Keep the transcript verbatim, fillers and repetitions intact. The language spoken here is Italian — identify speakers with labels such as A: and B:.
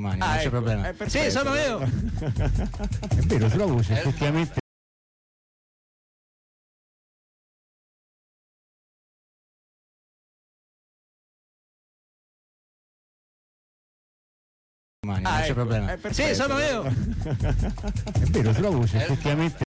A: Ah,
B: non c'è
A: ecco,
B: problema.
A: eh, sì, sono io.
B: È vero, sulla voce, effettivamente.
A: Ah,
B: non c'è
A: ecco,
B: problema.
A: eh, sì, sono io.
B: È vero, sulla voce, effettivamente.